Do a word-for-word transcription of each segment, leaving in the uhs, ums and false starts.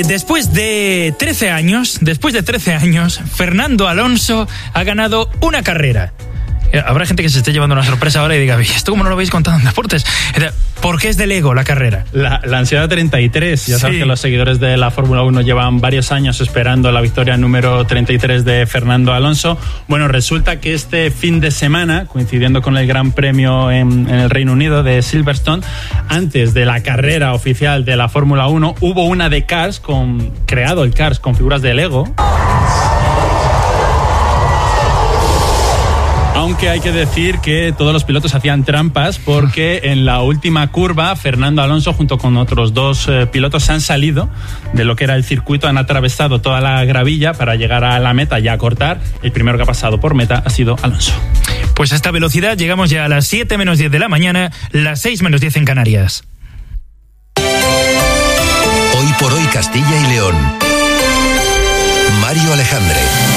Después de trece años, después de trece años, Fernando Alonso ha ganado una carrera. Habrá gente que se esté llevando una sorpresa ahora y diga, ¿esto cómo no lo habéis contado en deportes? ¿Por qué es de Lego la carrera? La, la ansiedad treinta y tres. Ya sabes sí. que los seguidores de la Fórmula uno llevan varios años esperando la victoria número treinta y tres de Fernando Alonso. Bueno, resulta que este fin de semana, coincidiendo con el Gran Premio en, en el Reino Unido de Silverstone, antes de la carrera oficial de la Fórmula uno, hubo una de Cars, con, creado el Cars con figuras de Lego. Aunque hay que decir que todos los pilotos hacían trampas porque en la última curva Fernando Alonso junto con otros dos eh, pilotos se han salido de lo que era el circuito, han atravesado toda la gravilla para llegar a la meta y a cortar. El primero que ha pasado por meta ha sido Alonso. Pues a esta velocidad llegamos ya a las siete menos diez de la mañana, las seis menos diez en Canarias. Hoy por hoy Castilla y León. Mario Alejandre.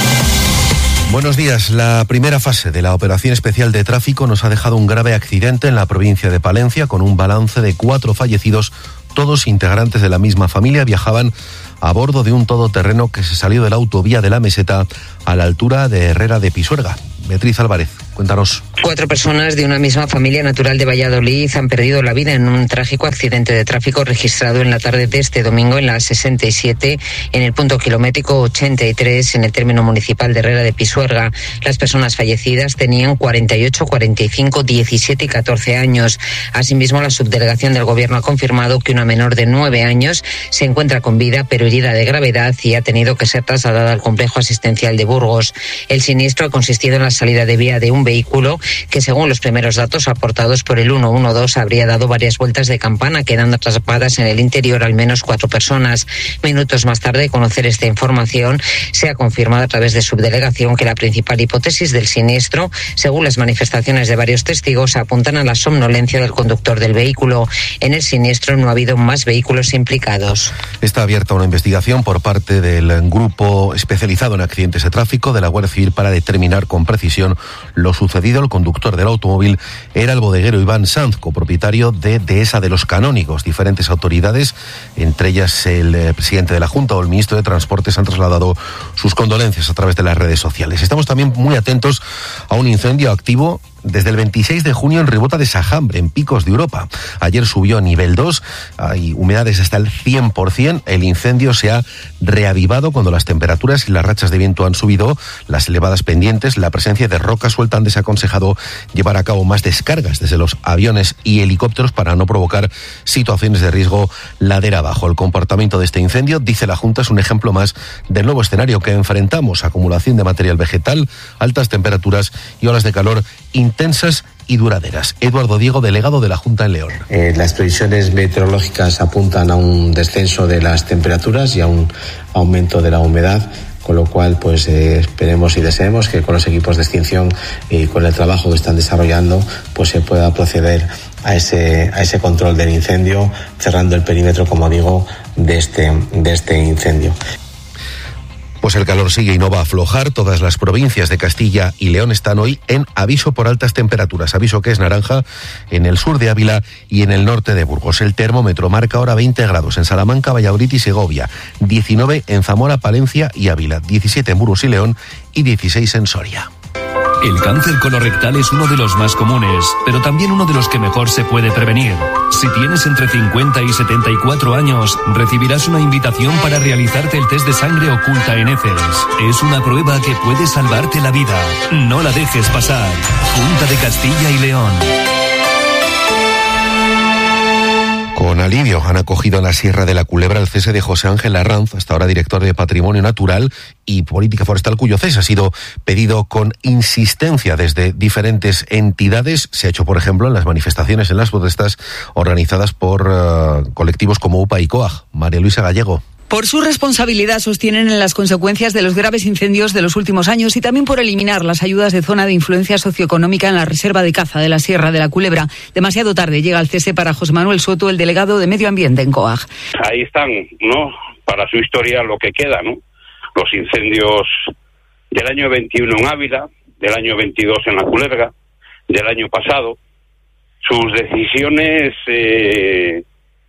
Buenos días. La primera fase de la operación especial de tráfico nos ha dejado un grave accidente en la provincia de Palencia con un balance de cuatro fallecidos, todos integrantes de la misma familia. Viajaban a bordo de un todoterreno que se salió de la autovía de la Meseta a la altura de Herrera de Pisuerga. Beatriz Álvarez, cuéntanos. Cuatro personas de una misma familia natural de Valladolid han perdido la vida en un trágico accidente de tráfico registrado en la tarde de este domingo en la sesenta y siete, en el punto kilométrico ochenta y tres, en el término municipal de Herrera de Pisuerga. Las personas fallecidas tenían cuarenta y ocho, cuarenta y cinco, diecisiete y catorce años. Asimismo, la subdelegación del Gobierno ha confirmado que una menor de nueve años se encuentra con vida, pero herida de gravedad, y ha tenido que ser trasladada al complejo asistencial de Burgos. El siniestro ha consistido en la salida de vía de un vehículo que, según los primeros datos aportados por el ciento doce, habría dado varias vueltas de campana, quedando atrapadas en el interior al menos cuatro personas. Minutos más tarde de conocer esta información, se ha confirmado a través de subdelegación que la principal hipótesis del siniestro, según las manifestaciones de varios testigos, apuntan a la somnolencia del conductor del vehículo. En el siniestro no ha habido más vehículos implicados. Está abierta una investigación por parte del grupo especializado en accidentes de tráfico de la Guardia Civil para determinar con precisión lo sucedido. El conductor del automóvil era el bodeguero Iván Sanz, copropietario de Dehesa de los Canónigos. Diferentes autoridades, entre ellas el presidente de la Junta o el ministro de Transportes, han trasladado sus condolencias a través de las redes sociales. Estamos también muy atentos a un incendio activo desde el veintiséis de junio en Ribota de Sajambre, en Picos de Europa. Ayer subió a nivel dos, hay humedades hasta el cien por ciento. El incendio se ha reavivado cuando las temperaturas y las rachas de viento han subido, las elevadas pendientes, la presencia de roca suelta han desaconsejado llevar a cabo más descargas desde los aviones y helicópteros para no provocar situaciones de riesgo ladera abajo. El comportamiento de este incendio, dice la Junta, es un ejemplo más del nuevo escenario que enfrentamos: acumulación de material vegetal, altas temperaturas y olas de calor intensas y duraderas. Eduardo Diego, delegado de la Junta en León. Eh, las previsiones meteorológicas apuntan a un descenso de las temperaturas y a un aumento de la humedad, con lo cual pues eh, esperemos y deseemos que con los equipos de extinción y con el trabajo que están desarrollando pues se pueda proceder a ese a ese control del incendio, cerrando el perímetro, como digo, de este de este incendio. Pues el calor sigue y no va a aflojar. Todas las provincias de Castilla y León están hoy en aviso por altas temperaturas. Aviso que es naranja en el sur de Ávila y en el norte de Burgos. El termómetro marca ahora veinte grados en Salamanca, Valladolid y Segovia, diecinueve en Zamora, Palencia y Ávila, diecisiete en Burgos y León y dieciséis en Soria. El cáncer colorectal es uno de los más comunes, pero también uno de los que mejor se puede prevenir. Si tienes entre cincuenta y setenta y cuatro años, recibirás una invitación para realizarte el test de sangre oculta en heces. Es una prueba que puede salvarte la vida. No la dejes pasar. Junta de Castilla y León. Con alivio han acogido en la Sierra de la Culebra el cese de José Ángel Arranz, hasta ahora director de Patrimonio Natural y Política Forestal, cuyo cese ha sido pedido con insistencia desde diferentes entidades. Se ha hecho, por ejemplo, en las manifestaciones, en las protestas organizadas por uh, colectivos como U P A y COAG. María Luisa Gallego. Por su responsabilidad sostienen en las consecuencias de los graves incendios de los últimos años y también por eliminar las ayudas de zona de influencia socioeconómica en la reserva de caza de la Sierra de la Culebra. Demasiado tarde llega el cese para José Manuel Soto, el delegado de Medio Ambiente en COAG. Ahí están, ¿no? Para su historia lo que queda, ¿no? Los incendios del año veintiuno en Ávila, del año veintidós en la Culebra, del año pasado. Sus decisiones eh,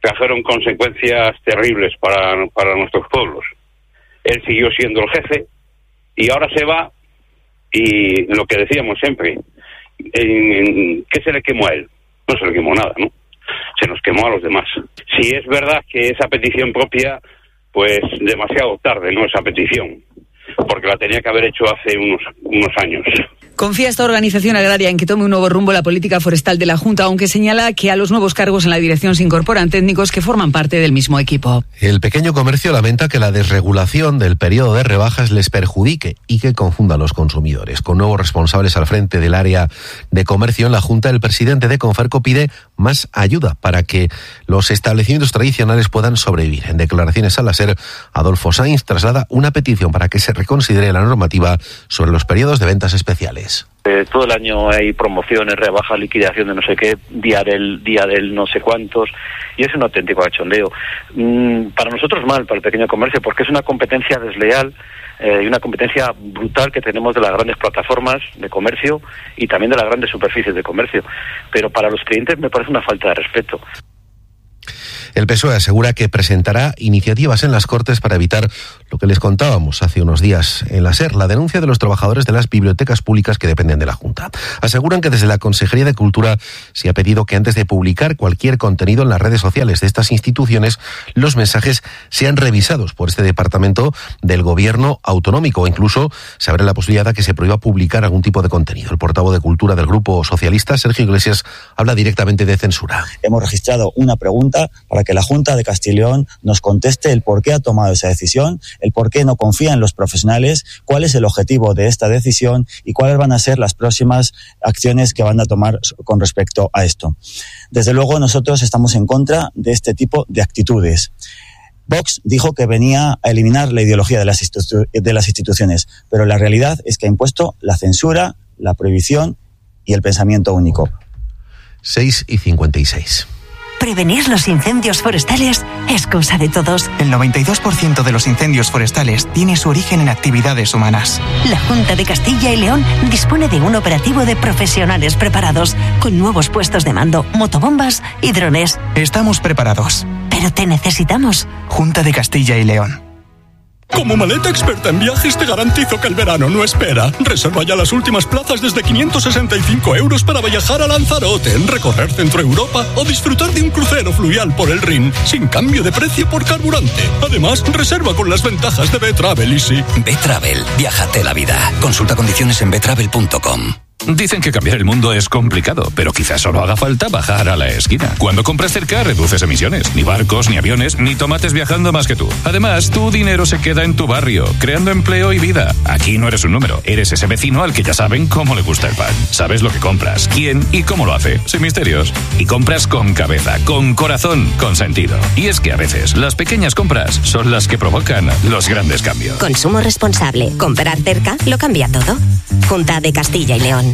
trajeron consecuencias terribles para, para nuestros pueblos. Él siguió siendo el jefe y ahora se va, y lo que decíamos siempre, en, en, ¿qué se le quemó a él? No se le quemó nada, ¿no? Se nos quemó a los demás. Si es verdad que esa petición propia, pues demasiado tarde, ¿no? Esa petición, porque la tenía que haber hecho hace unos, unos años. Confía esta organización agraria en que tome un nuevo rumbo la política forestal de la Junta, aunque señala que a los nuevos cargos en la dirección se incorporan técnicos que forman parte del mismo equipo. El pequeño comercio lamenta que la desregulación del periodo de rebajas les perjudique y que confunda a los consumidores. Con nuevos responsables al frente del área de comercio en la Junta, el presidente de Conferco pide más ayuda para que los establecimientos tradicionales puedan sobrevivir. En declaraciones a la SER, Adolfo Sainz traslada una petición para que se reconsidere la normativa sobre los periodos de ventas especiales. Eh, todo el año hay promociones, rebajas, liquidación de no sé qué, día del día del no sé cuántos, y es un auténtico cachondeo. Mm, para nosotros mal, para el pequeño comercio, porque es una competencia desleal eh, y una competencia brutal que tenemos de las grandes plataformas de comercio y también de las grandes superficies de comercio. Pero para los clientes me parece una falta de respeto. El P S O E asegura que presentará iniciativas en las Cortes para evitar lo que les contábamos hace unos días en la SER, la denuncia de los trabajadores de las bibliotecas públicas que dependen de la Junta. Aseguran que desde la Consejería de Cultura se ha pedido que antes de publicar cualquier contenido en las redes sociales de estas instituciones, los mensajes sean revisados por este departamento del Gobierno autonómico. Incluso se abre la posibilidad de que se prohíba publicar algún tipo de contenido. El portavoz de Cultura del Grupo Socialista, Sergio Iglesias, habla directamente de censura. Hemos registrado una pregunta para que la Junta de Castilla y León nos conteste el por qué ha tomado esa decisión, el por qué no confía en los profesionales, cuál es el objetivo de esta decisión y cuáles van a ser las próximas acciones que van a tomar con respecto a esto. Desde luego, nosotros estamos en contra de este tipo de actitudes. Vox dijo que venía a eliminar la ideología de las, institu- de las instituciones, pero la realidad es que ha impuesto la censura, la prohibición y el pensamiento único. seis y cincuenta y seis. Prevenir los incendios forestales es cosa de todos. El noventa y dos por ciento de los incendios forestales tiene su origen en actividades humanas. La Junta de Castilla y León dispone de un operativo de profesionales preparados, con nuevos puestos de mando, motobombas y drones. Estamos preparados. Pero te necesitamos. Junta de Castilla y León. Como maleta experta en viajes te garantizo que el verano no espera. Reserva ya las últimas plazas desde quinientos sesenta y cinco euros para viajar a Lanzarote, recorrer Centro Europa o disfrutar de un crucero fluvial por el Rin, sin cambio de precio por carburante. Además, reserva con las ventajas de B-Travel Easy. B-Travel, viájate la vida. Consulta condiciones en b travel punto com. Dicen que cambiar el mundo es complicado, pero quizás solo haga falta bajar a la esquina. Cuando compras cerca, reduces emisiones. Ni barcos, ni aviones, ni tomates viajando más que tú. Además, tu dinero se queda en tu barrio, creando empleo y vida. Aquí no eres un número, eres ese vecino al que ya saben cómo le gusta el pan. Sabes lo que compras, quién y cómo lo hace, sin misterios. Y compras con cabeza, con corazón, con sentido. Y es que a veces, las pequeñas compras son las que provocan los grandes cambios. Consumo responsable. Comprar cerca lo cambia todo. Junta de Castilla y León.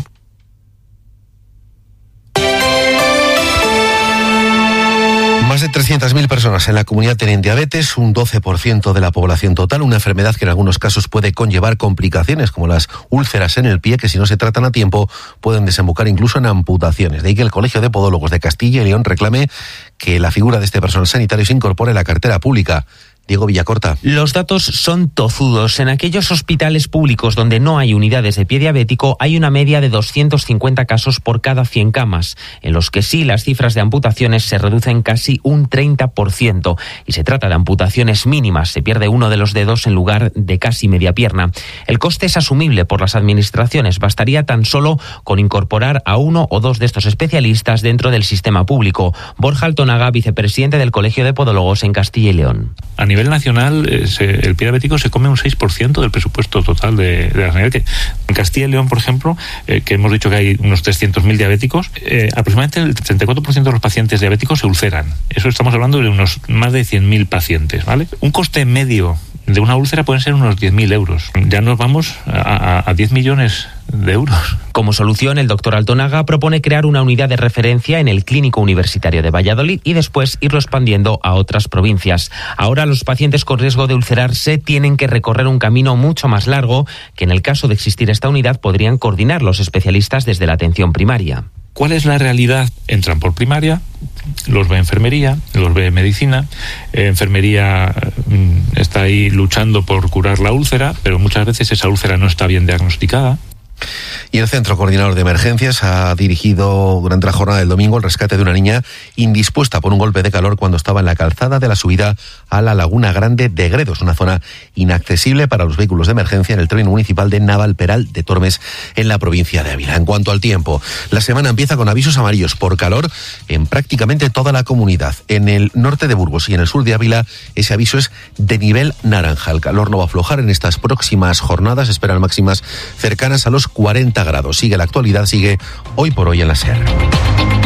Más de trescientas mil personas en la comunidad tienen diabetes, un doce por ciento de la población total, una enfermedad que en algunos casos puede conllevar complicaciones como las úlceras en el pie, que si no se tratan a tiempo pueden desembocar incluso en amputaciones. De ahí que el Colegio de Podólogos de Castilla y León reclame que la figura de este personal sanitario se incorpore a la cartera pública. Diego Villacorta. Los datos son tozudos. En aquellos hospitales públicos donde no hay unidades de pie diabético hay una media de doscientos cincuenta casos por cada cien camas, en los que sí las cifras de amputaciones se reducen casi un treinta por ciento. Y se trata de amputaciones mínimas, se pierde uno de los dedos en lugar de casi media pierna. El coste es asumible por las administraciones, bastaría tan solo con incorporar a uno o dos de estos especialistas dentro del sistema público. Borja Altonaga, vicepresidente del Colegio de Podólogos en Castilla y León. A nivel nacional, eh, se, el pie diabético se come un seis por ciento del presupuesto total de, de la sanidad. Que en Castilla y León, por ejemplo, eh, que hemos dicho que hay unos trescientos mil diabéticos, eh, aproximadamente el treinta y cuatro por ciento de los pacientes diabéticos se ulceran. Eso estamos hablando de unos más de cien mil pacientes, ¿vale? Un coste medio de una úlcera pueden ser unos diez mil euros. Ya nos vamos a, a, a diez millones de euros. Como solución, el doctor Altonaga propone crear una unidad de referencia en el Clínico Universitario de Valladolid y después irlo expandiendo a otras provincias. Ahora los pacientes con riesgo de ulcerarse tienen que recorrer un camino mucho más largo que en el caso de existir esta unidad podrían coordinar los especialistas desde la atención primaria. ¿Cuál es la realidad? Entran por primaria, los ve enfermería, los ve medicina, eh, enfermería mm, está ahí luchando por curar la úlcera, pero muchas veces esa úlcera no está bien diagnosticada. Y el Centro Coordinador de Emergencias ha dirigido durante la jornada del domingo el rescate de una niña indispuesta por un golpe de calor cuando estaba en la calzada de la subida a la Laguna Grande de Gredos, una zona inaccesible para los vehículos de emergencia en el término municipal de Navalperal de Tormes, en la provincia de Ávila. En cuanto al tiempo, la semana empieza con avisos amarillos por calor en prácticamente toda la comunidad. En el norte de Burgos y en el sur de Ávila, ese aviso es de nivel naranja. El calor no va a aflojar en estas próximas jornadas, esperan máximas cercanas a los cuarenta grados. Sigue la actualidad, sigue Hoy por Hoy en la SER.